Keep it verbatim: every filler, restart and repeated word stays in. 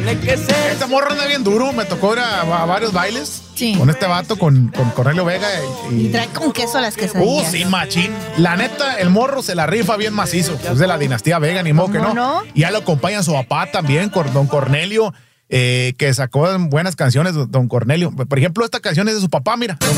tiene que ser. Este morro anda bien duro, me tocó ir a, a varios bailes. Sí. Con este vato, con, con Cornelio Vega. Y, Y trae con queso las Uh, quesadillas. sí, machín. La neta, el morro se la rifa bien macizo. Es de la dinastía Vega, ni modo que no. no? Y ya lo acompaña su papá también, Cor- don Cornelio, eh, que sacó buenas canciones, don Cornelio. Por ejemplo, esta canción es de su papá, mira. Don